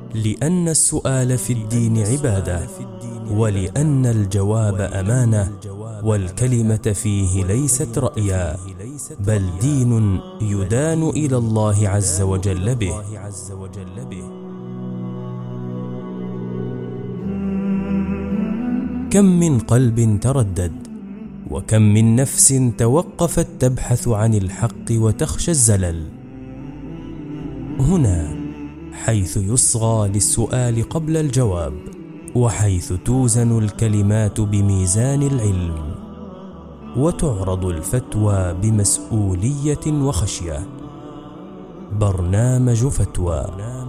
لأن السؤال في الدين عبادة، ولأن الجواب أمانة، والكلمة فيه ليست رأيا، بل دين يدان إلى الله عز وجل به. كم من قلب تردد، وكم من نفس توقفت تبحث عن الحق وتخشى الزلل. هنا حيث يصغى للسؤال قبل الجواب، وحيث توزن الكلمات بميزان العلم، وتعرض الفتوى بمسؤولية وخشية. برنامج فتوى،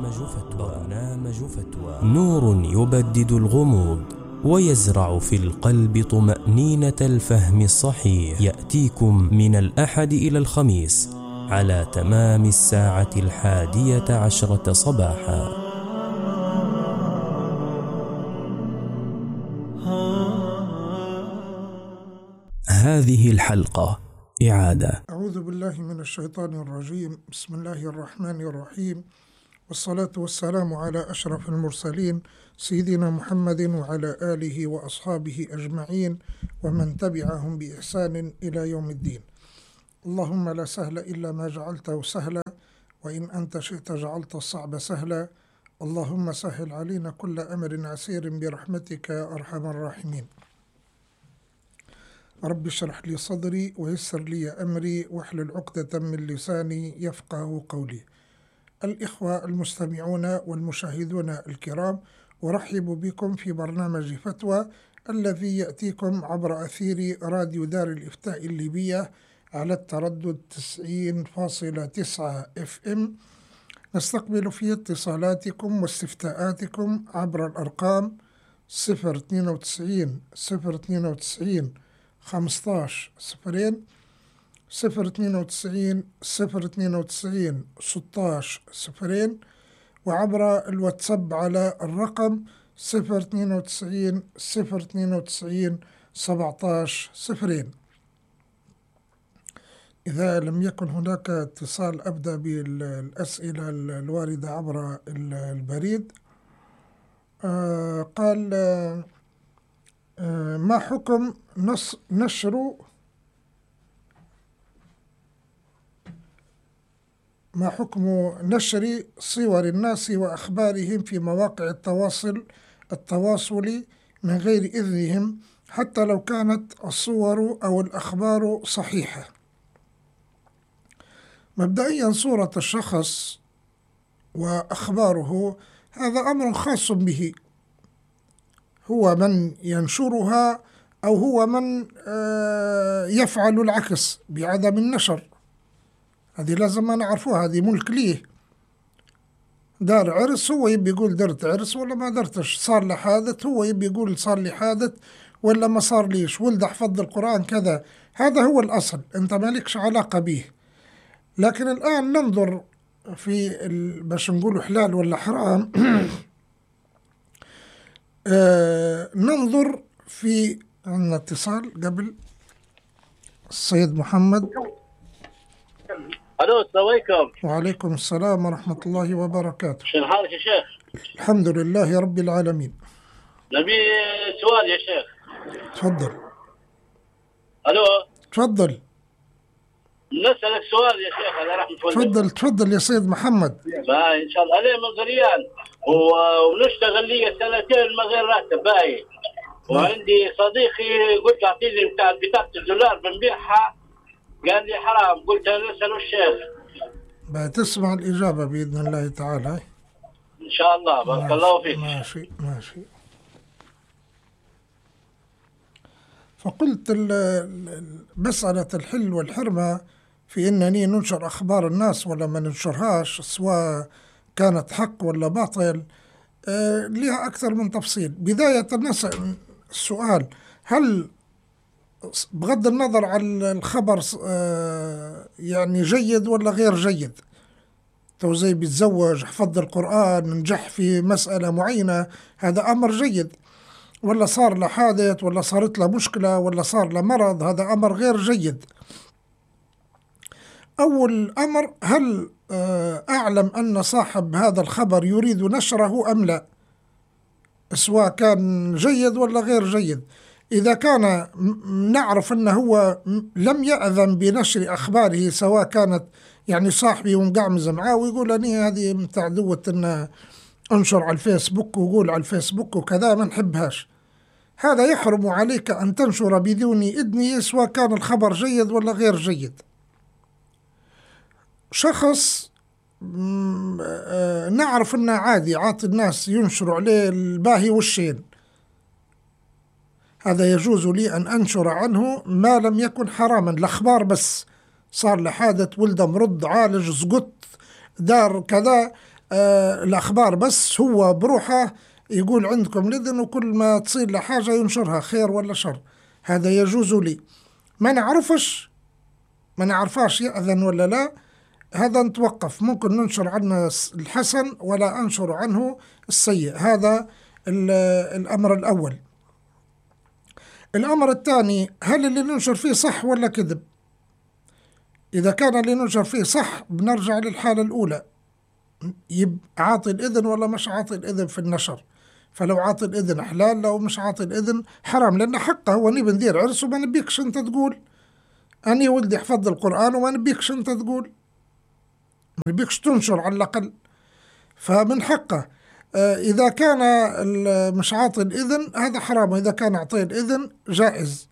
نور يبدد الغموض ويزرع في القلب طمأنينة الفهم الصحيح. يأتيكم من الأحد إلى الخميس على تمام 11:10 صباحا. هذه الحلقة إعادة. أعوذ بالله من الشيطان الرجيم. بسم الله الرحمن الرحيم، والصلاة والسلام على أشرف المرسلين سيدنا محمد وعلى آله وأصحابه أجمعين ومن تبعهم بإحسان إلى يوم الدين. اللهم لا سهل إلا ما جعلته سهلا، وإن أنت شئت جعلت الصعب سهلا. اللهم سهل علينا كل أمر عسير برحمتك يا أرحم الراحمين. رب اشرح لي صدري ويسر لي أمري واحلل عقدة من لساني يفقه قولي. الإخوة المستمعون والمشاهدون الكرام، أرحب بكم في برنامج فتوى الذي يأتيكم عبر أثير راديو دار الإفتاء الليبية على التردد 90.9 FM. نستقبل فيه اتصالاتكم واستفتاءاتكم عبر الأرقام 092 092 15 0 092 092 16 0، وعبر الواتساب على الرقم 092 092 17 0. إذا لم يكن هناك اتصال أبدأ بالأسئلة الواردة عبر البريد. قال ما حكم نشر صور الناس وأخبارهم في مواقع التواصل من غير إذنهم، حتى لو كانت الصور أو الأخبار صحيحة؟ مبدئيا صورة الشخص وأخباره هذا أمر خاص به، هو من ينشرها أو هو من يفعل العكس بعدم النشر. هذه لازم نعرفوها، هذه ملك ليه. دار عرس هو يبي يقول درت عرس ولا ما درتش، صار له حادث هو يبي يقول صار لي حادث ولا ما صار ليش، ولد حفظ القرآن كذا، هذا هو الأصل، أنت مالكش علاقة به. لكن الآن ننظر في باش نقول حلال ولا حرام ننظر في عندنا اتصال قبل. السيد محمد. الو، السلام عليكم. وعليكم السلام ورحمة الله وبركاته. شنو حالك يا شيخ؟ الحمد لله رب العالمين. نبي سؤال يا شيخ. تفضل. الو تفضل. نسألك سؤال يا شيخ، انا راح تفضل تفضل يا سيد محمد. ان شاء الله. انا من غريان ونشتغل لي 2 من غير راتب باي، وعندي صديقي قلت اعطيني بتاع بطاقة الدولار بنبيعها، قال لي حرام، قلت نسأل الشيخ. بتسمع الإجابة بإذن الله تعالى إن شاء الله. بارك الله فيك. ماشي. فقلت مسألة الحل والحرمة في أنني ننشر أخبار الناس ولا ما ننشرهاش، سواء كانت حق ولا باطل، لها أكثر من تفصيل. بداية السؤال، هل بغض النظر عن الخبر يعني جيد ولا غير جيد، تو زي بيتزوج، حفظ القرآن، نجح في مسألة معينة، هذا أمر جيد، ولا صار له حادث ولا صارت له مشكلة ولا صار له مرض، هذا أمر غير جيد. أول أمر، هل أعلم أن صاحب هذا الخبر يريد نشره أم لا، سواء كان جيد ولا غير جيد. إذا كان نعرف أنه هو لم يأذن بنشر أخباره، سواء كانت يعني صاحبي ومقعمز معاه ويقول أني هذه متاع دوة أن أنشر على الفيسبوك وقول على الفيسبوك وكذا، ما نحبهاش، هذا يحرم عليك أن تنشر بدون إذنه، سواء كان الخبر جيد ولا غير جيد. شخص نعرف أنه عادي عاطي الناس ينشروا عليه الباهي والشين، هذا يجوز لي أن أنشر عنه ما لم يكن حراما. الأخبار بس، صار لحادث، ولده مرض، عالج، زقط، دار كذا، الأخبار بس، هو بروحه يقول عندكم الإذن، وكل ما تصير له حاجة ينشرها، خير ولا شر، هذا يجوز لي. ما نعرفاش يأذن ولا لا، هذا نتوقف، ممكن ننشر عنه الحسن ولا أنشر عنه السيء. هذا الأمر الأول. الأمر الثاني، هل اللي ننشر فيه صح ولا كذب؟ إذا كان اللي ننشر فيه صح بنرجع للحالة الأولى، يبقى عاطي الإذن ولا مش عاطي الإذن في النشر. فلو عاطي الإذن حلال، لو مش عاطي الإذن حرام، لأن حقه هو. نبي ندير عرس وما نبيكش أنت تقول أني ولدي حفظ القرآن، وما نبيكش أنت تقول، ما نبيكش تنشر على الأقل، فمن حقه. إذا كان مش عاطي الإذن هذا حرام، وإذا كان عطي الإذن جائز.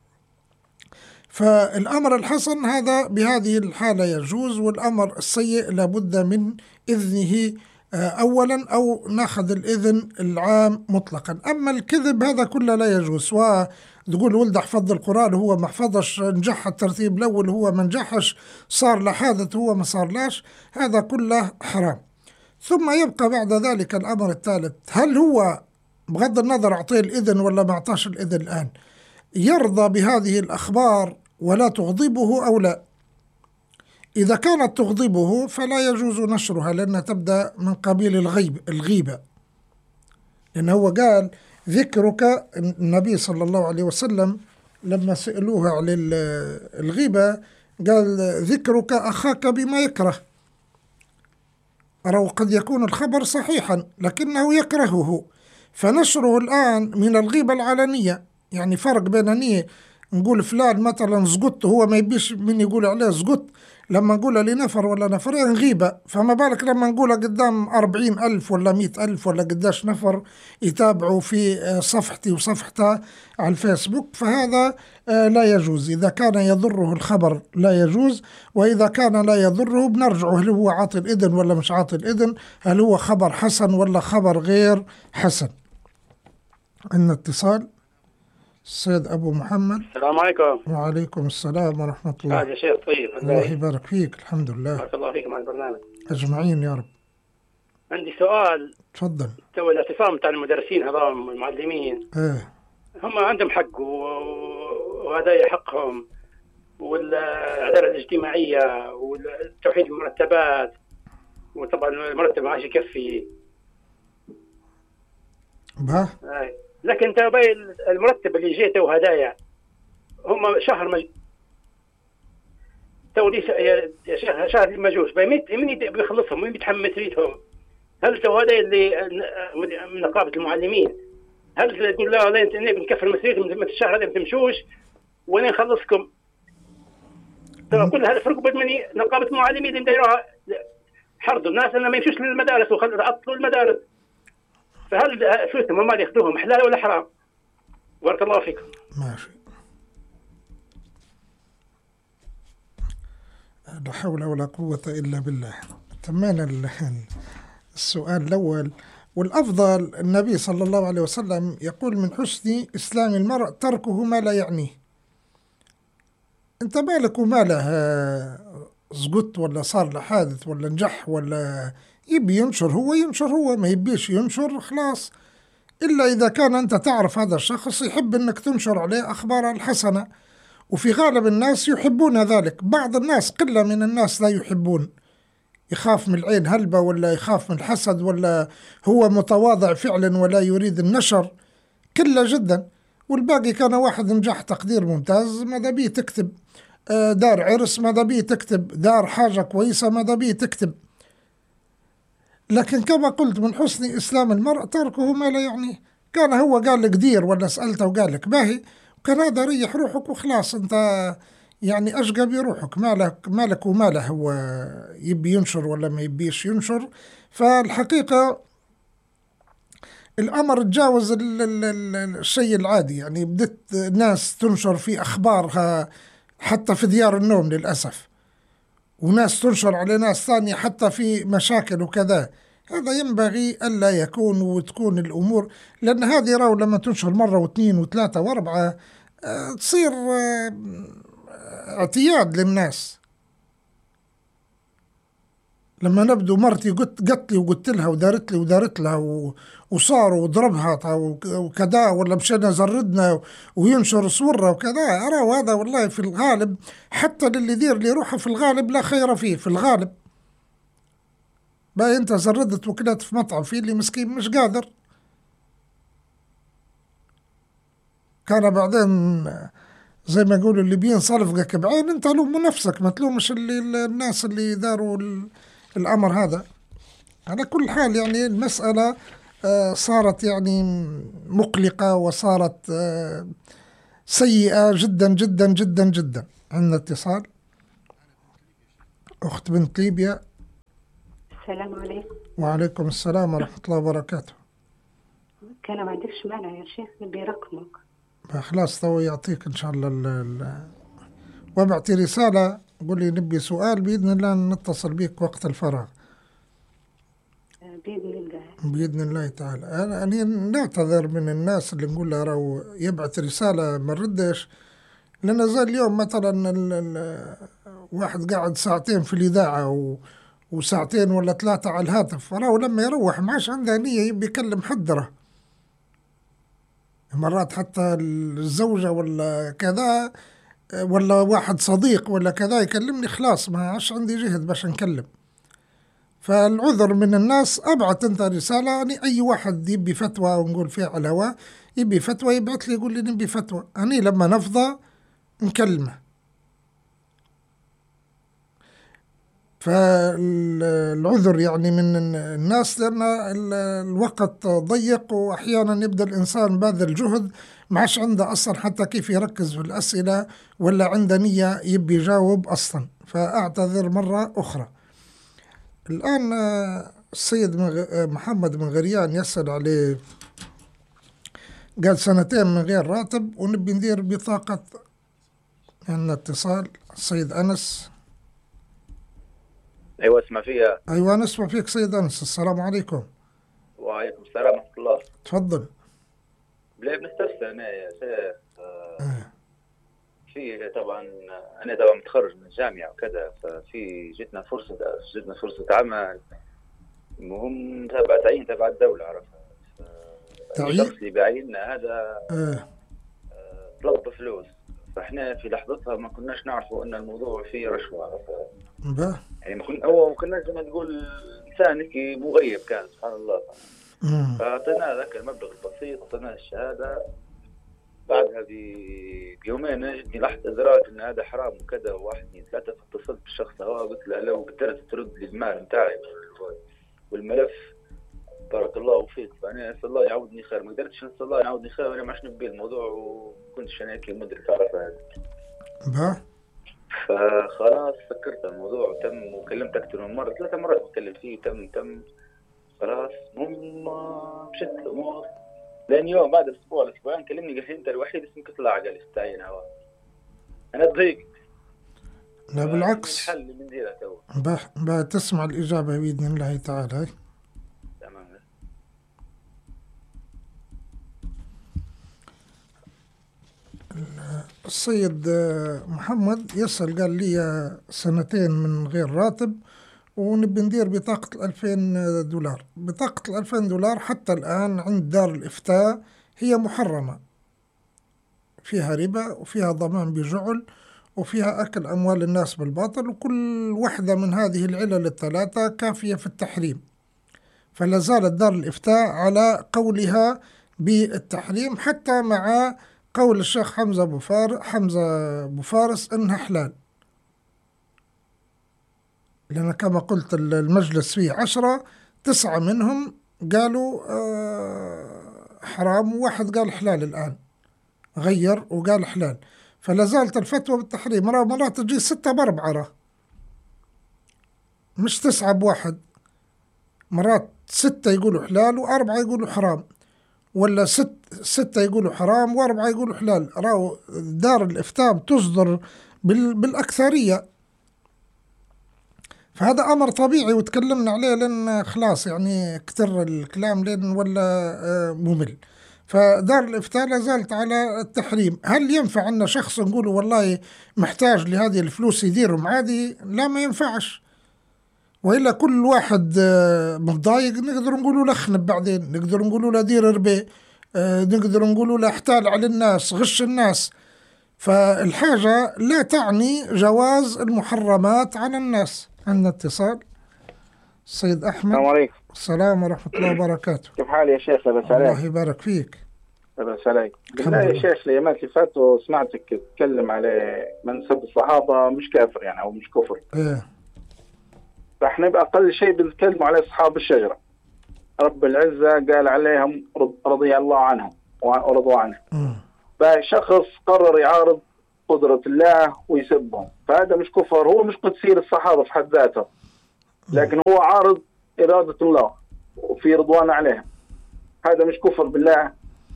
فالأمر الحسن هذا بهذه الحالة يجوز، والأمر السيء لابد من إذنه أولا، أو ناخذ الإذن العام مطلقا. أما الكذب هذا كله لا يجوز، سواء تقول ولد حفظ القرآن هو ما حفظش، نجح الترتيب الأول هو ما نجحش، صار لحادث هو ما صارلاش، هذا كله حرام. ثم يبقى بعد ذلك الأمر الثالث، هل هو بغض النظر أعطيه الإذن ولا ما أعطاش الإذن الآن يرضى بهذه الأخبار ولا تغضبه أو لا؟ إذا كانت تغضبه فلا يجوز نشرها، لأنها تبدأ من قبيل الغيبة، لأنه هو قال ذكرك. النبي صلى الله عليه وسلم لما سألوه على الغيبة قال ذكرك أخاك بما يكره. أو قد يكون الخبر صحيحا لكنه يكرهه، فنشره الآن من الغيبة العلنية. يعني فرق بين أني نقول فلان مثلا زقط، هو ما يبيش من يقول عليه زقط، لما نقولها لنفر ولا نفرين غيبة، فما بالك لما نقولها قدام 40,000 ولا 100,000 ولا قداش نفر يتابعوا في صفحتي وصفحته على الفيسبوك، فهذا لا يجوز. إذا كان يضره الخبر لا يجوز، وإذا كان لا يضره بنرجعه هل هو عاطي الإذن ولا مش عاطي الإذن، هل هو خبر حسن ولا خبر غير حسن. عندنا اتصال، السيد أبو محمد. السلام عليكم. وعليكم السلام ورحمة الله. هذا شيء طيب. الله يبارك فيك. الحمد لله. بارك الله فيكم على البرنامج. أجمعين يا رب. عندي سؤال. تفضل. تو الاعتصام بتاع المدرسين هذول المعلمين، هم عندهم حق وهذا حقهم، والعدالة الاجتماعية وتوحيد المرتبات، وطبعا المرتب ما عادش يكفي. لكن تبي المرتب اللي جيته هدايا هم شهر تو لي شهر المجوس مين بيخلصهم، مين بيتحمل مسؤوليتهم؟ هل تو هذا اللي من نقابة المعلمين، هل تقول لا انت بنكفل مسؤوليتكم الشهر هذا ما تمشوش وانا نخلصكم؟ كل هذا فرق بين نقابة المعلمين اللي دايروها حرضوا الناس انهم ما يمشوش للمدارس وعطلوا المدارس، فهل فلوسهم ما ياخذوهم حلال ولا حرام؟ بارك الله فيكم. ماشي. لا حول ولا قوة إلا بالله. تمينا السؤال الأول. والأفضل النبي صلى الله عليه وسلم يقول من حسن إسلام المرء تركه ما لا يعنيه. أنت مالك وماله زقط ولا صار له حادث ولا نجح ولا يبي ينشر هو ينشر، هو ما يبيش ينشر خلاص، إلا إذا كان أنت تعرف هذا الشخص يحب أنك تنشر عليه أخبار الحسنة، وفي غالب الناس يحبون ذلك. بعض الناس قلة من الناس لا يحبون، يخاف من العين هلبة ولا يخاف من الحسد ولا هو متواضع فعلا ولا يريد النشر، قلة جدا. والباقي كان واحد نجح تقدير ممتاز، ماذا بيه تكتب دار عرس ماذا بيه تكتب، دار حاجة كويسة ماذا بيه تكتب. لكن كما قلت من حسن إسلام المرء تركه ما لا يعني. كان هو قال لك دير ولا سألته وقال لك باهي، وكان هذا ريح روحك وخلاص. أنت يعني أشقى بروحك، مالك وماله هو يبي ينشر ولا ما يبيش ينشر. فالحقيقة الأمر تجاوز الشيء العادي. يعني بدت ناس تنشر في أخبارها حتى في ديار النوم للأسف، وناس تنشر على ناس ثانية حتى في مشاكل وكذا. هذا ينبغي ألا يكون، وتكون الأمور، لأن هذه راو لما تنشر مرة واثنين وثلاثة وأربعة تصير اعتياد للناس. لما نبدو مرتي قلت لي وقلت لها ودارت لها وصار وضربها وكذا، ولا مشينا زردنا وينشر صورة وكذا. أرى هذا والله في الغالب حتى للي يدير لي روحه في الغالب لا خير فيه في الغالب. بقى أنت زردت وكلت في مطعم، في اللي مسكين مش قادر، كان بعدين زي ما يقولوا اللي بينصرفك بعين. أنت لوم نفسك، ما تلومش الناس اللي داروا الأمر هذا. على كل حال يعني المسألة صارت يعني مقلقة، وصارت سيئة جدا جدا جدا جدا. عندنا اتصال، أخت بنت ليبيا. السلام عليكم. وعليكم السلام ورحمة الله وبركاته. كان ما عندكش مانع يا شيخ نبي رقمك. خلاص تو يعطيك إن شاء الله وابعتي رسالة قولي نبي سؤال، بإذن الله نتصل بك وقت الفراغ بإذن الله تعالى. أنا نعتذر من الناس اللي نقول له راهو يبعث رسالة ما ردش، لأن زي اليوم مثلا واحد قاعد ساعتين في الإذاعة وساعتين ولا 3 على الهاتف، راهو لما يروح معاش عنده نية يبي يكلم حدره. مرات حتى الزوجة ولا كذا ولا واحد صديق ولا كذا يكلمني، خلاص ما عادش عندي جهد باش نكلم. فالعذر من الناس. أبعت أنت رسالة، يعني أي واحد يبي فتوى ونقول فيها على الهواء يبي فتوى يبعث لي يقول لي نبي فتوى، أنا لما نفضى نكلمه. فالعذر يعني من الناس، لأن الوقت ضيق، وأحيانا يبدأ الإنسان باذل جهد ما عادش عنده أصلا حتى كيف يركز في الأسئلة، ولا عنده نية يبي يجاوب أصلا. فأعتذر مرة أخرى. الآن السيد محمد من غريان يسأل عليه، قال 2 من غير راتب ونبي ندير بطاقة. عندنا اتصال، السيد أنس. أيوة اسمع فيها. أيوة نسمع فيك سيد أنس. السلام عليكم. وعليكم السلام ورحمة الله. تفضل. بلا بنستفسر أنا يا شيخ في طبعا أنا طبعا متخرج من الجامعة وكذا، ففي جتنا فرصة عمل، المهم تبع تعيين تبع الدولة عرفها. الشخص اللي بعيننا هذا طلب بفلوس، فإحنا في لحظتها ما كناش نعرفوا أن الموضوع فيه رشوة عرفها. يعني ما كناش زي ما تقول إنسان هيك مغيب كان سبحان الله. فأعطينا ذاك المبلغ البسيط، أعطينا الشهادة. بعدها بيومين جتني لحظة إدراك إن هذا حرام وكذا، 1 2 3. فاتصلت بالشخص هذا قلت له لو قدرت ترد لي المال نتاعي والملف بارك الله فيك، فأنا أسأل الله يعودني خير. ما قدرتش نسأل الله يعودني خير وأنا ما عادش نبي الموضوع، وكنتش أنا هيك مدرك عرف هذا. فخلاص سكرت الموضوع وتم، وكلمت أكثر من مرة 3 مرات بتكلم فيه تم خلاص. مشت الأمور لين يوم بعد أسبوعين كلمني قال لي أنت الوحيد اسمك تطلع على تعين هوا. أنا ضيقت. لا بالعكس، الحل من ديرها تو تسمع الإجابة بإذن الله تعالى. تمام. السيد محمد يسأل قال لي 2 من غير راتب ونبي ندير بطاقة 2000 دولار. بطاقة 2000 دولار حتى الآن عند دار الإفتاء هي محرمة، فيها ربا وفيها ضمان بجعل وفيها أكل أموال الناس بالباطل، وكل واحدة من هذه العلل ال3 كافية في التحريم. فلا زالت دار الإفتاء على قولها بالتحريم حتى مع قول الشيخ حمزة أبو فارس إنها حلال، لأن كما قلت المجلس فيه 10، 9 منهم قالوا حرام، وواحد قال حلال. الآن غير وقال حلال، فلا زالت الفتوى بالتحريم. مرات تجي 6 ب4، مش 9 بواحد. مرات 6 يقولوا حلال و4 يقولوا حرام، ولا 6 يقولوا حرام و4 يقولوا حلال. راهو دار الإفتاء تصدر بالأكثرية، فهذا أمر طبيعي وتكلمنا عليه، لأن خلاص يعني كتر الكلام لأن ولا ممل. فدار الإفتاء لا زالت على التحريم. هل ينفع أن شخص نقول والله محتاج لهذه الفلوس يديرهم عادي؟ لا، ما ينفعش. وإلا كل واحد متضايق نقدر نقولوا له اخنب، بعدين نقدر نقولوا له دير ربي، نقدر نقولوا له احتال على الناس، غش الناس. فالحاجة لا تعني جواز المحرمات على الناس. عندنا اتصال. السيد أحمد. السلام عليكم. السلام ورحمة الله وبركاته. كيف حالي يا شيخ؟ لاباس عليك؟ الله يبارك فيك. لاباس عليك. بالله يا شيخ، الأيام اللي فاتوا سمعتك تتكلم على من سب الصحابة مش كافر يعني، أو مش كفر. إيه. فإحنا بأقل شيء بنتكلم على أصحاب الشجرة، رب العزة قال عليهم رضي الله عنهم ورضوا عنه. فشخص قرر يعارض قدرة الله ويسبهم، فهذا مش كفر. هو مش قدسي للصحابة في حد ذاته، لكن هو عارض إرادة الله وفي رضوان عليهم. هذا مش كفر بالله.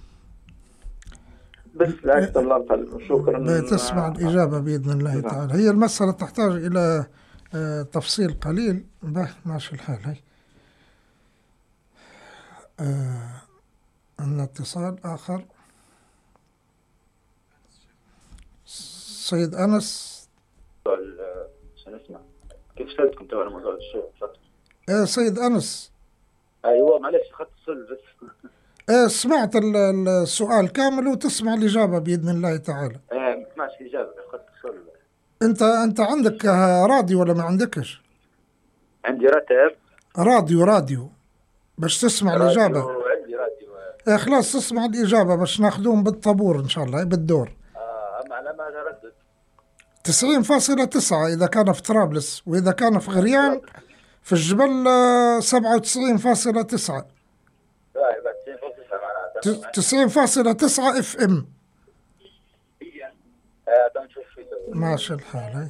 بس لا أكثر لا أقل. شكرا. بتسمع الإجابة بإذن الله تعالى. هي المسألة تحتاج إلى تفصيل قليل. ماشي الحال. هي أن اتصال آخر. سيد أنس. سنسمع كيف سألتكم تبع موضوع الشيء. سيد أنس. أيوة معلش أخذت الصل بس. سمعت السؤال كامل وتسمع الإجابة بإذن الله تعالى. ما سمعتش الإجابة، أخذت الصل. أنت عندك راديو ولا ما عندكش؟ عندي راديو باش تسمع الإجابة. عندي راديو. خلاص تسمع الإجابة باش ناخذهم بالطابور إن شاء الله بالدور. على ما تردد 90.9 إذا كان في طرابلس، وإذا كان في غريان في الجبل 97.9. 90.9 FM. ماشي الحال.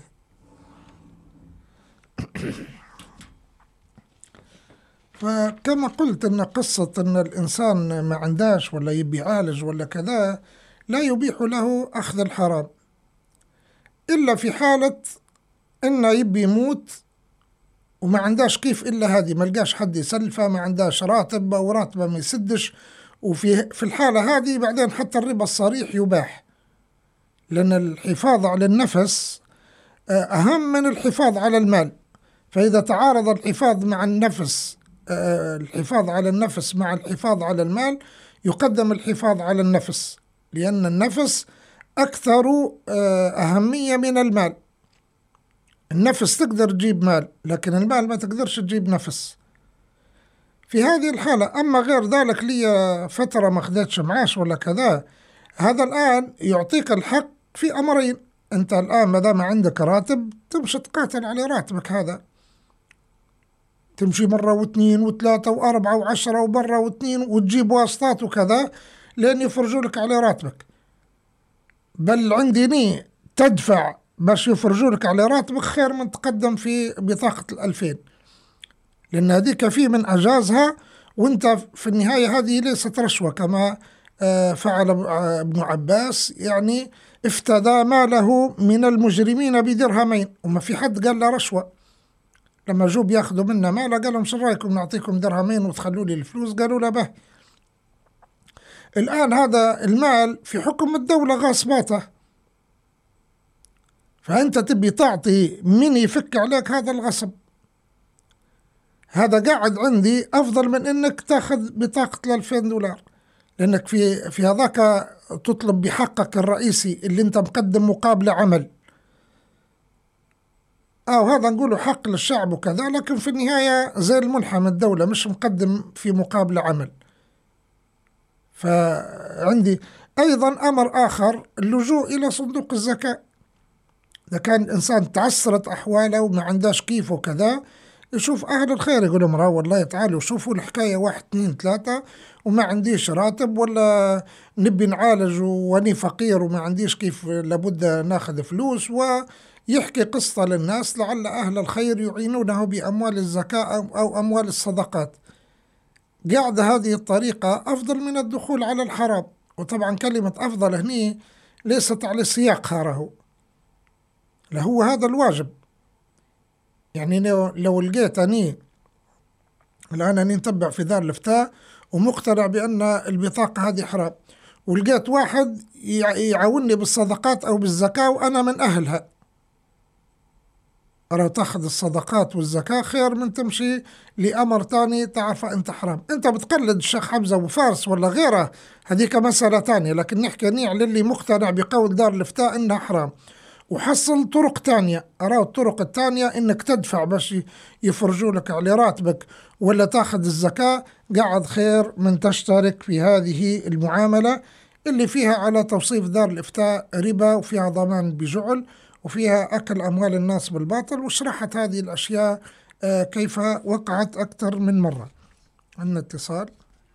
فكما قلت أن قصة أن الإنسان ما عنداش ولا يبي يعالج ولا كذا لا يبيح له أخذ الحرام، إلا في حالة إنه يبي يموت وما عنداش كيف إلا هذه، ما لقاش حد يسلفه، ما عنداش راتب أو راتبه ما يسدش. وفي الحالة هذه بعدين حتى الربا الصريح يباح، لأن الحفاظ على النفس أهم من الحفاظ على المال. فإذا تعارض الحفاظ مع النفس، الحفاظ على النفس مع الحفاظ على المال، يقدم الحفاظ على النفس، لأن النفس أكثر أهمية من المال. النفس تقدر تجيب مال، لكن المال ما تقدرش تجيب نفس. في هذه الحالة. أما غير ذلك لي فترة ما خدتش معاش ولا كذا، هذا الآن يعطيك الحق في أمرين. أنت الآن ما دام عندك راتب تمشي تقاتل على راتبك هذا، تمشي مرة واثنين وثلاثة وأربعة وعشرة وبرة واثنين وتجيب واسطات وكذا لأن يفرجوا لك على راتبك. بل عندي تدفع باش يفرجوا لك على راتبك خير من تقدم في بطاقة 2000، لأن هذيك في من أجازها، وانت في النهاية هذه ليست رشوة كما فعل ابن عباس، يعني افتدى ماله من المجرمين بدرهمين، وما في حد قال له رشوة. لما جو بياخذوا منا ماله قال لهم شو رايكم نعطيكم درهمين وتخلوا لي الفلوس؟ قالوا لا به. الآن هذا المال في حكم الدولة غاصباته، فأنت تبي تعطي من يفك عليك هذا الغصب. هذا قاعد عندي أفضل من أنك تأخذ بطاقة 2000 دولار، لأنك في هذاك تطلب بحقك الرئيسي اللي أنت مقدم مقابل عمل، أو هذا نقوله حق للشعب وكذا، لكن في النهاية زي المنحة من الدولة مش مقدم في مقابل عمل. فعندي أيضا أمر آخر اللجوء إلى صندوق الزكاة. إذا كان الإنسان تعسرت أحواله وما عندهش كيف وكذا، يشوف أهل الخير يقول لهم والله تعالوا شوفوا الحكاية 1 2 3 وما عنديش راتب، ولا نبي نعالج واني فقير وما عنديش كيف، لابد ناخذ فلوس، ويحكي قصة للناس لعل أهل الخير يعينونه بأموال الزكاة أو أموال الصدقات. قاعدة هذه الطريقة أفضل من الدخول على الحرام. وطبعا كلمة أفضل هني ليست على سياقها، راهو لهو هذا الواجب. يعني لو لقيت أني الآن أني نتبع في دار الإفتاء ومقتنع بأن البطاقة هذه حرام، ولقيت واحد يعاونني بالصدقات أو بالزكاة وأنا من أهلها، أرى تأخذ الصدقات والزكاة خير من تمشي لأمر تاني تعرف أنت حرام. أنت بتقلد الشيخ حمزة وفارس ولا غيره، هذيك مسألة تانية، لكن نحكي على اللي مقتنع بقول دار الإفتاء إنها حرام، وحصل طرق تانية. أرى الطرق التانية إنك تدفع باش يفرجوا لك على راتبك ولا تأخذ الزكاة، قاعد خير من تشترك في هذه المعاملة اللي فيها على توصيف دار الإفتاء ربا، وفيها ضمان بجعل، وفيها أكل أموال الناس بالباطل. وشرحت هذه الأشياء كيف وقعت أكثر من مرة. عندنا اتصال.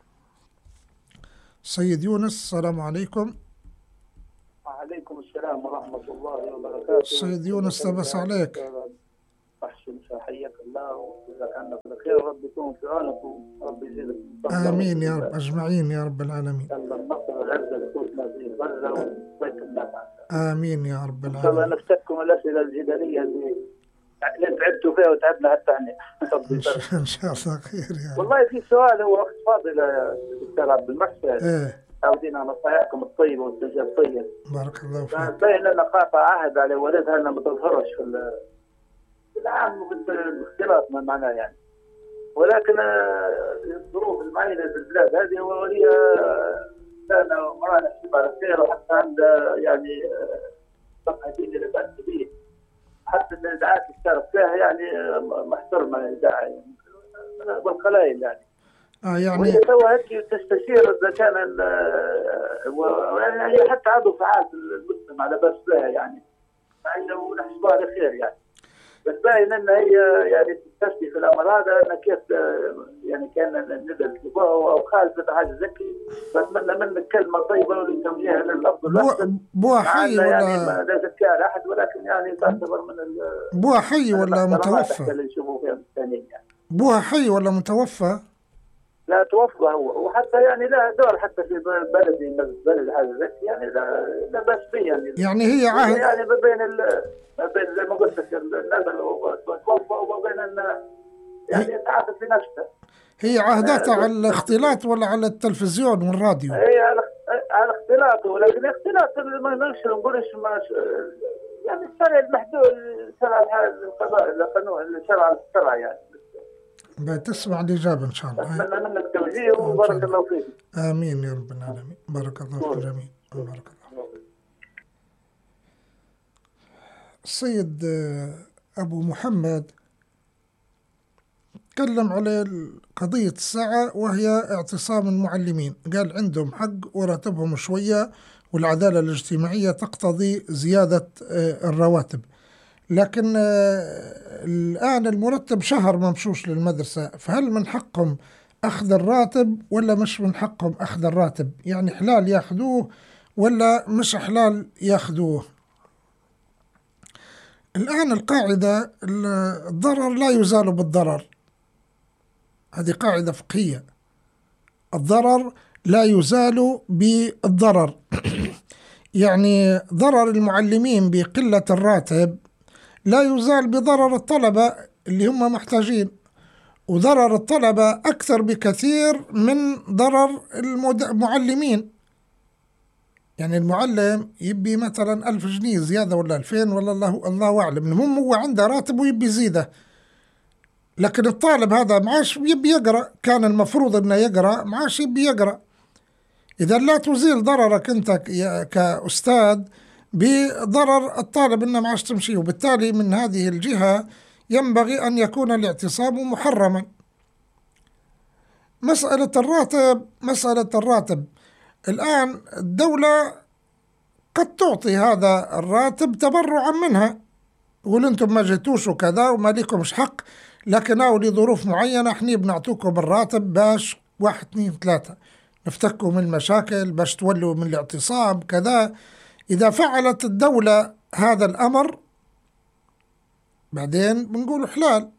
سيد يونس، السلام عليكم. وعليكم السلام ورحمة الله وبركاته. سيد يونس، لبس عليك. أحسن، حياك الله وجزاك عنا كل خير، رب يكون في عونك ورب يزيدك. آمين يا رب، أجمعين يا رب العالمين. الله النصر والعزة تكون في غزة وبيت الناس. آمين يا رب العالمين. إن شاء الله نفتكم الأسئلة الجدلية اللي تعبتوا فيها وتعبنا حتى عني. إن شاء الله خير يا رب. والله في سؤال، هو وقت فاضل يا دكتور عبد المحسن. عاودينا نصائحكم الطيبة والتوجيه الطيب. بارك الله فيك. باين لنا قاطع عهد على ولدها أنها ما تظهرش في العام بالاختلاط معناه يعني، ولكن الظروف المعينة في البلاد هذه وهي كان مرانا على خير، وحتى عندها يعني صفحة دينية لا بأس به، حتى الإذاعات اللي اشترك فيها يعني محترمة الإذاعة يعني والقلائل يعني. يعني وهي توا هيك تستشير إذا كان يعني هي حتى عضو فعال في المجتمع لا بأس بها يعني، ونحسبها على خير يعني. بس باين ان هي يعني تستفتي في الامر هذا ان كيف يعني كان ندى او خالفه حاجه زكي، فاتمنى منك كلمه طيبه ولتوجيهها للافضل. بوها حي ولا يعني لا زكاة احد، ولكن يعني تعتبر من بوها حي ولا متوفى؟ اللي نشوفوا فيها الثانيين يعني. بوها حي ولا متوفى؟ لا توفى هو، وحتى يعني له دور حتى في بلدي بلد هذا زكي يعني لا بس فيه يعني هي عهد يعني ما بين زي ما قلت لك النزل وتوفى، وما بين ان يعني يتعاطف في نفسه. هي عهدتها على الاختلاط ولا على التلفزيون والراديو؟ هي على اختلاط، ولكن اختلاط ما نقولش يعني الشرع المحدود، شرع القضاء القانون الشرع يعني. بتسمع الإجابة إن شاء الله. أتمنى منك توجيه وبارك الله فيك. آمين يا رب العالمين. بارك الله في الجميع. بارك الله. السيد أبو محمد تكلم على قضية الساعة، وهي اعتصام المعلمين. قال عندهم حق وراتبهم شوية، والعدالة الاجتماعية تقتضي زيادة الرواتب، لكن الآن المرتب شهر ما مشوش للمدرسة، فهل من حقهم أخذ الراتب ولا مش من حقهم أخذ الراتب؟ يعني حلال يأخذوه ولا مش حلال يأخذوه؟ الآن القاعدة الضرر لا يزال بالضرر، هذه قاعدة فقهية، الضرر لا يزال بالضرر. يعني ضرر المعلمين بقلة الراتب لا يزال بضرر الطلبة اللي هم محتاجين، وضرر الطلبة أكثر بكثير من ضرر المعلمين. يعني المعلم يبي مثلا 1000 جنيه زيادة ولا 2000 ولا الله أعلم، المهم هو عنده راتب ويبي يزيده. لكن الطالب هذا معاش يبي يقرأ، كان المفروض أنه يقرأ، معاش يبي يقرأ. إذا لا تزيل ضررك أنت كأستاذ بضرر الطالب أنه معاش تمشي، وبالتالي من هذه الجهة ينبغي أن يكون الاعتصام محرما. مسألة الراتب الآن الدولة قد تعطي هذا الراتب تبرعا منها، يقول أنتم ما جيتوش وكذا وما لكمش حق، لكن أو لظروف معينة احنا بنعطوكم الراتب باش 1 2 3 نفتكوا من المشاكل باش تولوا من الاعتصام كذا. إذا فعلت الدولة هذا الأمر بعدين بنقول حلال.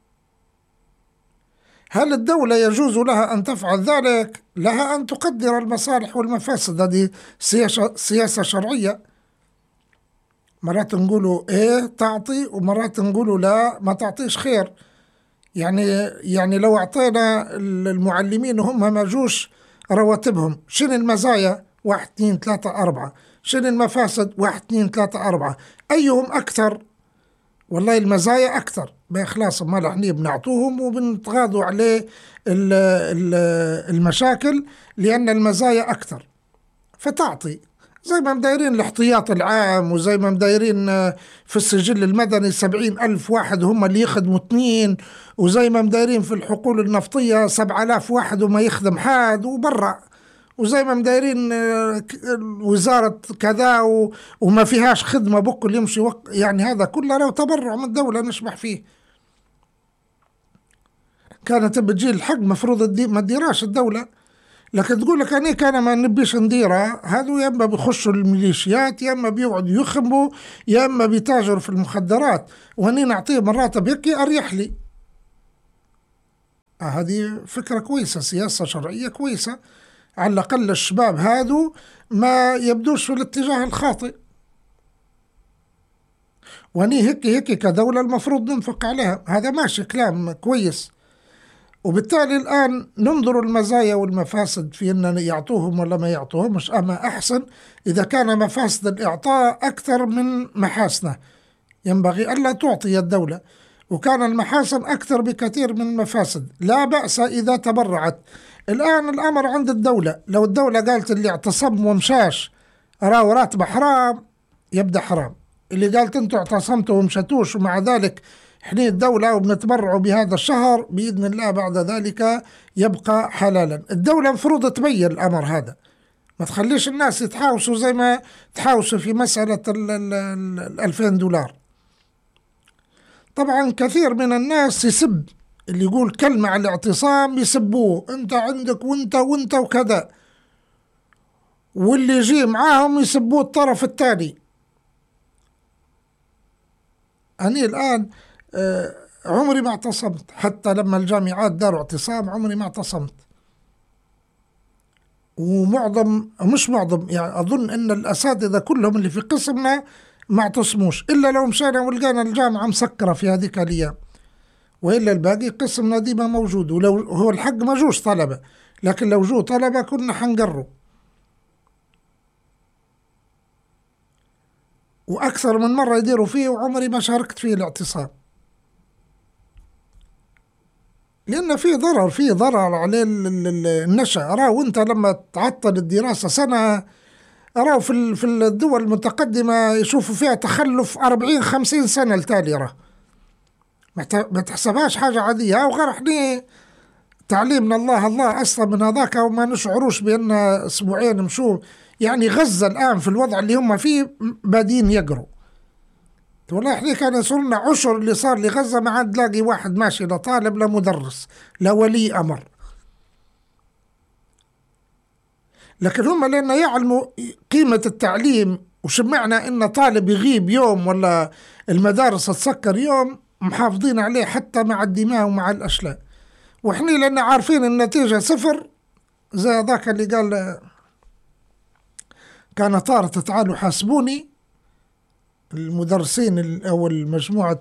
هل الدولة يجوز لها أن تفعل ذلك؟ لها أن تقدر المصالح والمفاسد، هذه سياسة شرعية. مرات نقولوا إيه تعطي ومرات نقولوا لا ما تعطيش خير. يعني لو أعطينا المعلمين هم ما جوش رواتبهم، شنو المزايا؟ 1 2 3 4. شنو المفاسد؟ 1 2 3 4. أيهم أكثر؟ والله المزايا أكثر، بإخلاص ما احنا بنعطوهم وبنتغاضوا عليه المشاكل لأن المزايا أكثر. فتعطي زي ما مدايرين الاحتياط العام، وزي ما مدايرين في السجل المدني 70,000 واحد هم اللي يخدموا 2، وزي ما مدايرين في الحقول النفطية 7,000 واحد وما يخدم حاد وبرا، وزي ما مدايرين وزارة كذا وما فيهاش خدمة بكل يمشي يعني هذا كله لو تبرع من الدولة نشبح فيه. كانت بتجي الحق مفروض ما تديراش الدولة، لكن تقول لك أنا كان ما نبيش نديرها، هذو يا إما بيخشوا الميليشيات يا إما بيقعدوا يخموا يا إما بيتاجروا في المخدرات، وهني نعطيه مراتب هيك أريح لي. هذه فكرة كويسة، سياسة شرعية كويسة، على الأقل الشباب هادو ما يبدوش في الاتجاه الخاطئ. وهني هيك كدولة المفروض ننفق عليها، هذا ماشي كلام كويس. وبالتالي الآن ننظر المزايا والمفاسد في أن يعطوهم ولا ما يعطوهمش. أما أحسن إذا كان مفاسد الإعطاء أكثر من محاسنه ينبغي ألا تعطي الدولة، وكان المحاسن أكثر بكثير من المفاسد لا بأس إذا تبرعت. الآن الأمر عند الدولة، لو الدولة قالت اللي اعتصم ومشاش راه راتبه حرام يبدأ حرام، اللي قالت انتوا اعتصمتوا ومشتوش ومع ذلك احنا الدولة وبنتبرعوا بهذا الشهر بإذن الله بعد ذلك يبقى حلالا. الدولة مفروض تبين الأمر هذا، ما تخليش الناس يتحاوشوا زي ما تحاوشوا في مسألة 2000 دولار. طبعا كثير من الناس يسب، اللي يقول كلمة على الاعتصام يسبوه، انت عندك وانت وكذا، واللي يجي معاهم يسبوه الطرف الثاني. أنا الآن عمري ما اعتصمت، حتى لما الجامعات داروا اعتصام عمري ما اعتصمت، مش معظم يعني أظن أن الأساتذة كلهم اللي في قسمنا ما اعتصموش، إلا لو مشينا ولقينا الجامعة مسكرة في هذيك الأيام، وإلا الباقي قسمنا ديما موجود. ولو هو الحق ما جوش طلبة، لكن لو جو طلبة كنا حنقروا. وأكثر من مرة يديروا فيه وعمري ما شاركت فيه الاعتصام، لأن فيه ضرر على النشأ. أراه وانت لما تعطل الدراسة سنة، أراه في الدول المتقدمة يشوفوا فيها تخلف 40-50 سنة التالي، راه ما تحسبهاش حاجة عادية. وغير احنا تعليمنا الله أصلا من هذاك وما نشعروش بأن أسبوعين مشوا. يعني غزة الآن في الوضع اللي هم فيه بادين يقروا، والله احنا كان يصيرنا عشر اللي صار لغزة ما عاد تلاقي واحد ماشي، لا طالب لا مدرس لا ولي أمر. لكن هم لأن يعلموا قيمة التعليم وش معنى إن طالب يغيب يوم ولا المدارس تسكر يوم، محافظين عليه حتى مع الدماء ومع الأشلاء. وإحنا لأن عارفين النتيجة 0، زي ذاك اللي قال كان طارت تعالوا حاسبوني، المدرسين أو المجموعة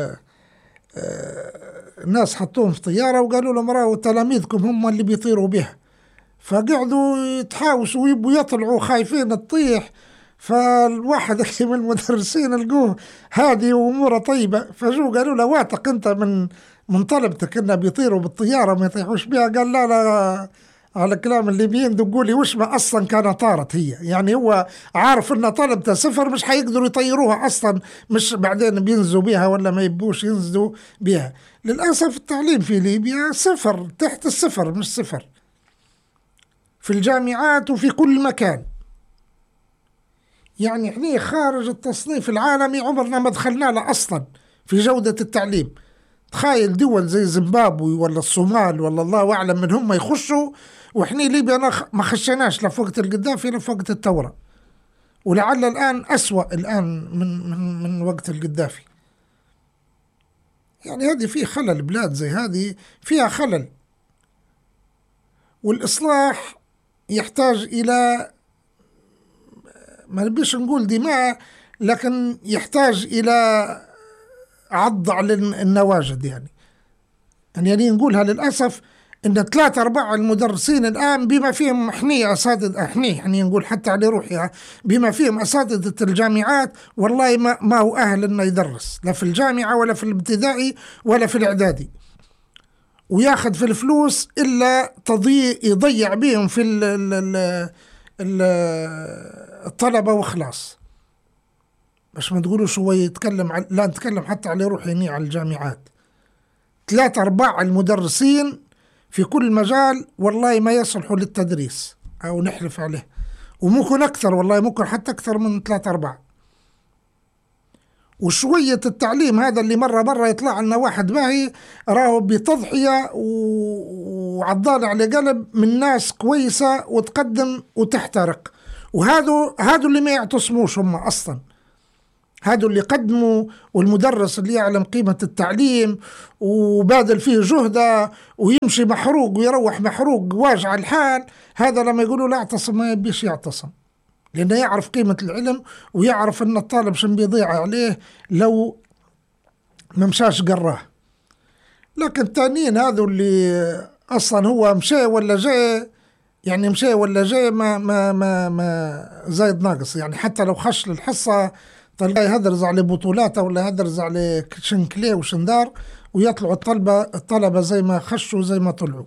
ناس حطوهم في طيارة وقالوا لهم راهو تلاميذكم هم اللي بيطيروا بها، فقعدوا يتحاوشوا ويبوا يطلعوا خايفين تطيح. فالواحد من المدرسين لقوه هادي وأموره طيبة، فجو قالوا له واثق أنت من طلبتك إنه بيطيروا بالطيارة ما يطيحوش بها؟ قال لا على كلام اللي بيندقوا لي وش ما أصلا كان طارت هي. يعني هو عارف إن طلبته 0 مش حيقدروا يطيروها أصلا، مش بعدين بينزلوا بها ولا ما يبوش ينزلوا بها. للأسف التعليم في ليبيا 0 تحت 0 مش 0. في الجامعات وفي كل مكان. يعني احنا خارج التصنيف العالمي، عمرنا ما دخلنا له أصلا في جودة التعليم. تخيل دول زي زيمبابوي ولا الصومال ولا الله أعلم من هم يخشوا، وإحنا ليبيا ما خشناش لا في وقت القذافي لا في وقت الثورة، ولعل الآن أسوأ الآن من وقت القذافي. يعني هذه فيه خلل، بلاد زي هذه فيها خلل، والإصلاح يحتاج إلى، ما نبيش نقول دماء، لكن يحتاج إلى عض على النواجد. يعني نقولها للأسف إن 3/4 المدرسين الآن بما فيهم إحنا أساتذة، يعني نقول حتى على روحي، بما فيهم أساتذة الجامعات، والله ما هو أهل إنه يدرس لا في الجامعة ولا في الابتدائي ولا في الإعدادي، وياخذ في الفلوس إلا يضيع بهم في الطلبة وخلاص. باش ما تقولوا شو يتكلم لا نتكلم حتى على روحي هنا على الجامعات. 3/4 المدرسين في كل مجال والله ما يصلحوا للتدريس، أو نحلف عليه، وممكن أكثر، والله ممكن حتى أكثر من 3/4. وشوية التعليم هذا اللي مرة يطلع لنا واحد باهي راهو بتضحية وعضال على قلب من ناس كويسة وتقدم وتحترق، وهذا اللي ما يعتصموش هم أصلا، هذا اللي قدموا، والمدرس اللي يعلم قيمة التعليم وبادل فيه جهده ويمشي محروق ويروح محروق واجع الحال، هذا لما يقولوا لا اعتصم ما يبيش يعتصم، لأنه يعرف قيمة العلم ويعرف أن الطالب شن بيضيع عليه لو ما مشاش قراه. لكن التانيين هذو اللي أصلا هو مشي ولا جاي، يعني مشي ولا جاي ما زايد ناقص، يعني حتى لو خش للحصة تلقاه يهدرز على بطولاته ولا يهدرز على شنكليه وشندار، ويطلعوا الطلبة زي ما خشوا زي ما طلعوا.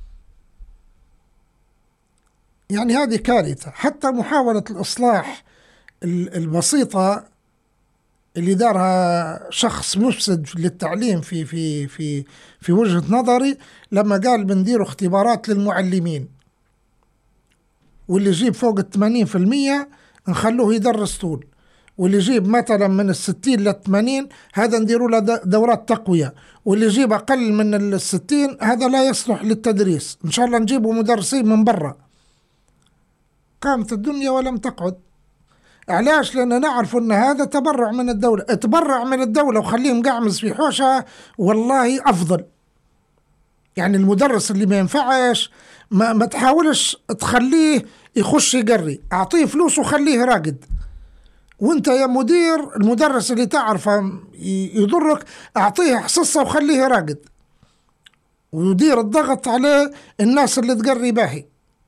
يعني هذه كارثة. حتى محاولة الإصلاح البسيطة اللي دارها شخص مفسد للتعليم في في في في وجهة نظري، لما قال بنديروا اختبارات للمعلمين، واللي يجيب فوق 80% نخلوه يدرس طول، واللي يجيب مثلا من 60 ل80 هذا نديروا له دورات تقوية، واللي يجيب أقل من 60 هذا لا يصلح للتدريس، إن شاء الله نجيبوا مدرسين من برا. قامت الدنيا ولم تقعد. علاش؟ لأن نعرف أن هذا تبرع من الدولة. اتبرع من الدولة وخليهم قاعمز في حوشة والله أفضل. يعني المدرس اللي ما ينفعش ما تحاولش تخليه يخش يقري، أعطيه فلوس وخليه راقد. وانت يا مدير المدرس اللي تعرفه يضرك أعطيه حصصة وخليه راقد، ويدير الضغط على الناس اللي تقري باهي.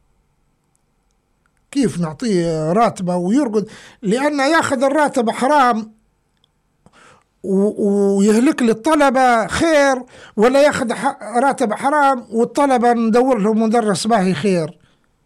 كيف نعطيه راتبه ويرقد؟ لأنه ياخذ الراتب حرام ويهلك للطلبة خير، ولا ياخذ راتب حرام والطلبة ندور لهم مدرس باهي خير.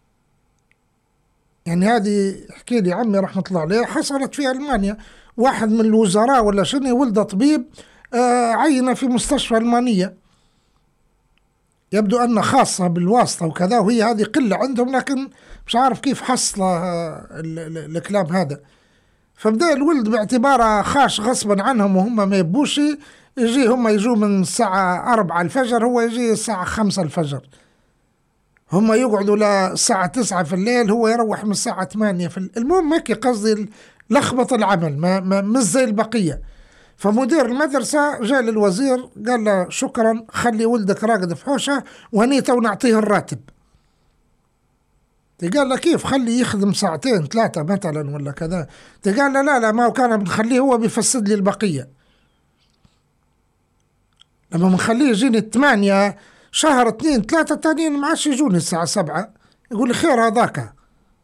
يعني هذه احكي لي عمي رحمة الله عليه حصلت في ألمانيا، واحد من الوزراء ولا شنو ولد طبيب عينه في مستشفى ألمانية، يبدو أن خاصة بالواسطة وكذا، وهي هذه قلة عندهم، لكن مش عارف كيف حصل الكلام هذا. فبدأ الولد باعتباره خاش غصبا عنهم وهم ما يبوش، يجي هم يجوا من الساعة 4 الفجر، هو يجي الساعة 5 الفجر، هم يقعدوا للساعة 9 في الليل، هو يروح من الساعة 8 في الليل. المهم هيك قصدي لخبط العمل مش زي البقية. فمدير المدرسة جاء للوزير قال له شكرا، خلي ولدك راقد في حوشة ونيته ونعطيه الراتب. قال له كيف؟ خلي يخدم 2 3 مثلا ولا كذا. قال له لا ما هو كان بنخليه هو بيفسد لي البقية، لما بنخليه يجيني 8 شهر 2 3 تانيين ما عادش يجوني الساعة 7، يقول لي خير هذاك.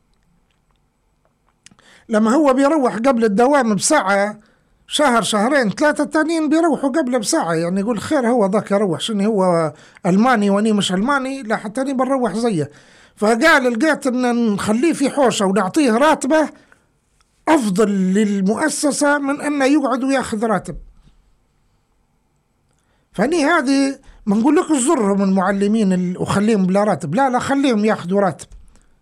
لما هو بيروح قبل الدوام بساعة، شهر 2 3 تانيين بيروحوا قبله بساعة، يعني يقول خير هو ذاك يروح، شنو هو ألماني واني مش ألماني؟ لا حتى أنا بنروح زيه. فقال لقيت ان نخليه في حوشة ونعطيه راتبه أفضل للمؤسسة من أنه يقعد وياخذ راتب. فاني هذه ما نقول لك زرهم المعلمين وخليهم بلا راتب، لا خليهم ياخذوا راتب،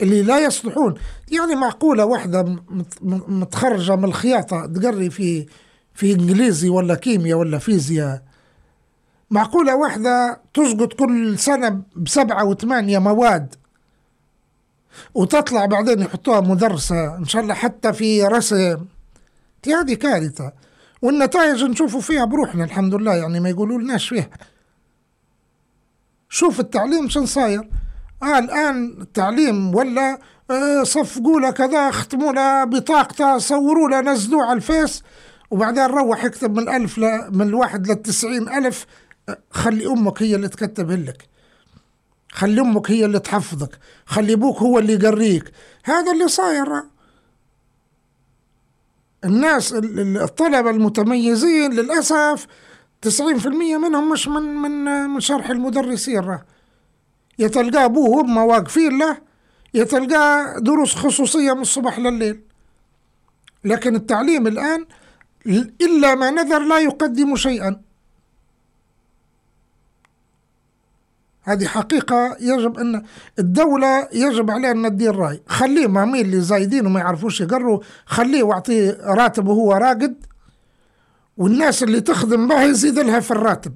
اللي لا يصلحون. يعني معقولة واحدة متخرجة من الخياطة تقري في إنجليزي ولا كيمياء ولا فيزياء؟ معقولة واحدة تسقط كل سنة ب7 و8 مواد وتطلع بعدين يحطوها مدرسة إن شاء الله حتى في رسم؟ هذه كارثة، والنتائج نشوفوا فيها بروحنا الحمد لله، يعني ما يقولوا لناش فيها. شوف التعليم شن صاير الآن، التعليم ولا صفقوا له كذا، ختموا له بطاقته، صوروا له، نزلوه على الفيس، وبعدين روح يكتب من 1 ل90,000. خلي أمك هي اللي تكتبه لك، خلي أمك هي اللي تحفظك، خلي أبوك هو اللي يقريك. هذا اللي صاير. الناس الطلبة المتميزين للأسف 90% منهم مش من شرح المدرسين. يتلقى أبوه وأمه واقفين له، يتلقى دروس خصوصية من الصبح لليل. لكن التعليم الآن إلا ما نذر لا يقدم شيئا. هذه حقيقة يجب أن الدولة يجب عليها أن تدير رأي. خليه مامين اللي زايدين وما يعرفوش يقروا، خليه واعطيه راتب وهو راقد، والناس اللي تخدم به يزيد لها في الراتب.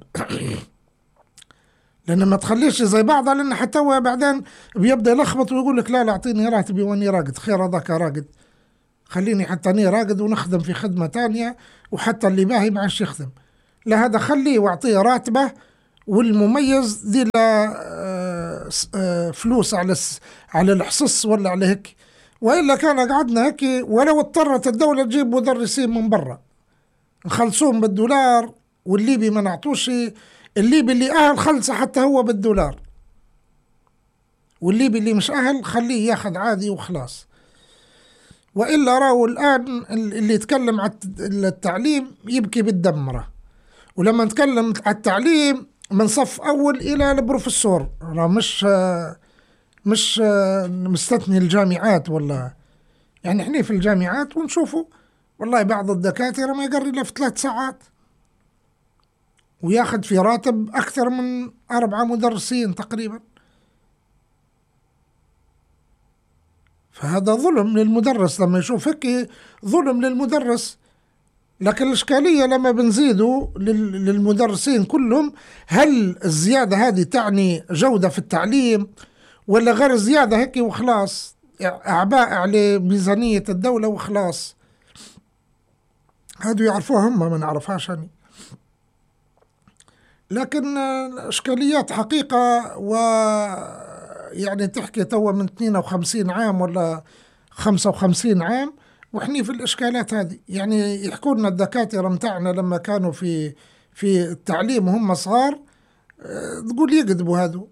لأن ما تخليش زي بعضها، لأن حتى هو بعدين بيبدأ يلخبط ويقول لك لا أعطيني راتبي وأني راقد. خير هذاك راقد، خليني حتى أني راقد ونخدم في خدمة تانية، وحتى اللي باهي ما عادش يخدم. لا، هذا خليه واعطيه راتبه، والمميز دي له فلوس على الحصص ولا على هيك. وإلا كان قعدنا هيك، ولو اضطرت الدولة تجيب مدرسين من برا نخلصوهم بالدولار، والليبي ما نعطوش. الليبي اللي أهل خلصه حتى هو بالدولار، والليبي اللي مش أهل خليه ياخذ عادي وخلاص. وإلا راهو الآن اللي يتكلم على التعليم يبكي بالدمرة، ولما نتكلم على التعليم من صف أول إلى البروفيسور، مش مستثني الجامعات. ولا يعني احنا في الجامعات ونشوفوا والله بعض الدكاترة ما يقري إلا في 3 ساعات، وياخد في راتب أكثر من 4 مدرسين تقريبا. فهذا ظلم للمدرس، لما يشوف هيك ظلم للمدرس. لكن الإشكالية لما بنزيدوا للمدرسين كلهم، هل الزيادة هذه تعني جودة في التعليم، ولا غير زيادة هيك وخلاص، أعباء على ميزانية الدولة وخلاص؟ هادو يعرفوها هم، ما نعرفهاش أنا. لكن الإشكاليات حقيقة، ويعني تحكي توا من 52 عام ولا 55 عام وإحنا في الإشكالات هذه. يعني يحكوا لنا الدكاترة متاعنا لما كانوا في التعليم وهم صغار، تقول يكذبوا هادو.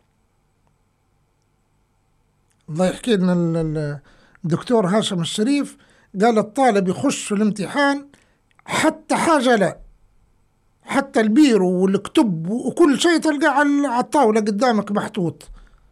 الله يحكي لنا الدكتور هاشم الشريف، قال الطالب يخش في الامتحان حتى حاجة لا، حتى البيرو والكتب وكل شيء تلقاه على الطاولة قدامك محطوط،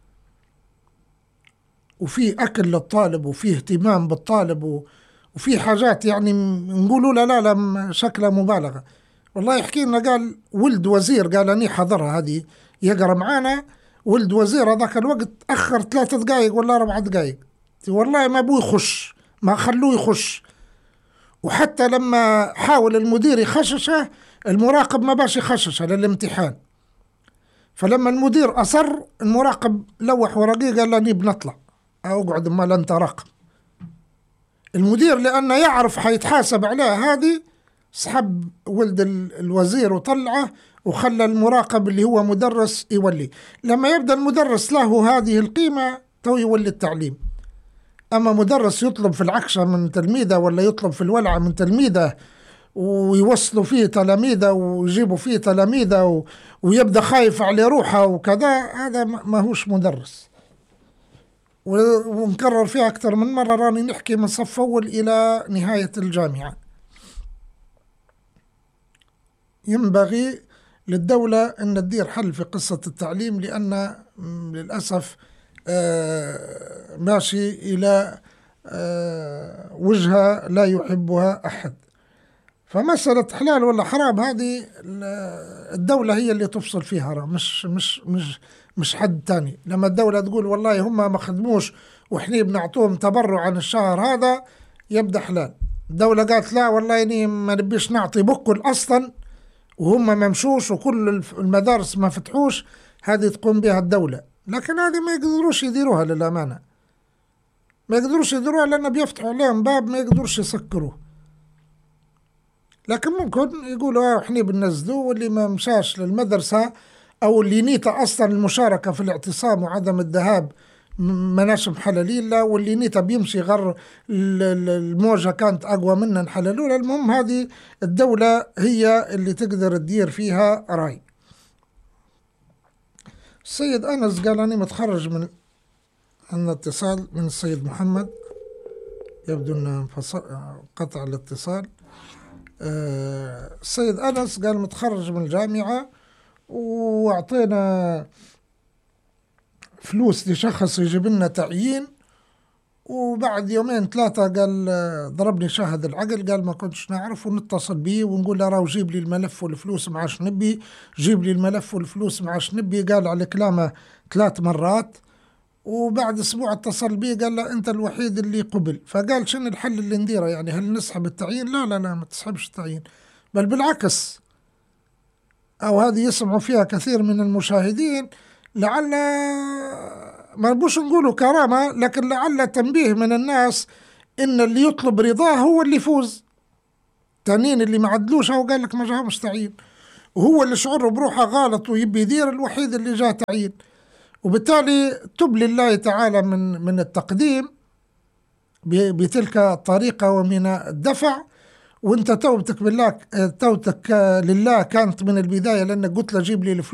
وفي أكل للطالب وفي اهتمام بالطالب وفي حاجات يعني نقولوا لا شكلها مبالغة. والله يحكي لنا، قال ولد وزير، قال أني حضرها هذه يقرأ معانا، ولد وزير هذاك الوقت أخر 3 دقائق ولا 4 دقائق، والله ما أبوه يخش، ما خلوه يخش. وحتى لما حاول المدير يخششه، المراقب ما باش يخششه للامتحان. فلما المدير أصر، المراقب لوح ورقيه قال لاني بنطلع، أقعد ما لن تراقب. المدير لأنه يعرف حيتحاسب عليها هذه، سحب ولد الوزير وطلعه، وخلى المراقب اللي هو مدرس يولي. لما يبدأ المدرس له هذه القيمة تو يولي التعليم. أما مدرس يطلب في العكشة من تلميذه، ولا يطلب في الولعة من تلميذه، ويوصلوا فيه تلاميذه ويجيبوا فيه تلاميذه، ويبدأ خايف على روحه وكذا، هذا ما هوش مدرس. ونكرر فيها أكثر من مرة، راني نحكي من صف أول إلى نهاية الجامعة. ينبغي للدولة أن تدير حل في قصة التعليم، لأن للأسف ماشي إلى وجهة لا يحبها أحد. فمسألة حلال ولا حرام هذه الدولة هي اللي تفصل فيها، مش حد تاني. لما الدولة تقول والله هم ما خدموش وإحنا بنعطوهم تبرع عن الشهر هذا يبدأ حلال. الدولة قالت لا والله إني ما نبيش نعطي بكل أصلا وهم ما ممشوش وكل المدارس ما فتحوش، هذه تقوم بها الدولة. لكن هذه ما يقدروش يديروها للأمانة، ما يقدروش يديروها لأنه بيفتحوا عليهم باب ما يقدروش يسكروه. لكن ممكن يقولوا احنا بننزلوه، واللي ما مشاش للمدرسة أو اللي نيته أصلا المشاركة في الاعتصام وعدم الذهاب مناش محللين له، واللي نيته بيمشي غير الموجة كانت أقوى منا نحللوه. المهم هذه الدولة هي اللي تقدر تدير فيها رأي. السيد أنس قال أنا متخرج من اتصال من السيد محمد، يبدو أنه قطع الاتصال. السيد أنس قال متخرج من الجامعة وأعطينا فلوس لشخص يجيب لنا تعيين، وبعد يومين ثلاثة قال ضربني شاهد العقل، قال ما كنتش نعرف، ونتصل بيه ونقول له راهو جيب لي الملف والفلوس معاش نبي، جيب لي الملف والفلوس معاش نبي. قال على كلامه 3 مرات، وبعد أسبوع اتصل بيه قال له أنت الوحيد اللي قبل. فقال شنو الحل اللي نديره يعني؟ هل نسحب التعيين؟ لا ما تسحبش التعيين، بل بالعكس. أو هذه يسمعوا فيها كثير من المشاهدين، لعل ما نبوش نقولوا كرامة، لكن لعل تنبيه من الناس إن اللي يطلب رضاه هو اللي يفوز. تانين اللي ما عدلوش هو قال لك ما جاهمش تعيين، وهو اللي شعره بروحه غلط ويبي يدير الوحيد اللي جاه تعيين. وبالتالي تب لله تعالى من التقديم بتلك الطريقة ومن الدفع. وانت توبتك لله كانت من البداية، لأنك قلت له جيب لي الفلوس